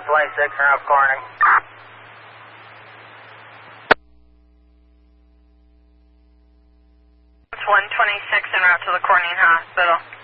126 and up Corning. 126 en route to the Corning Hospital.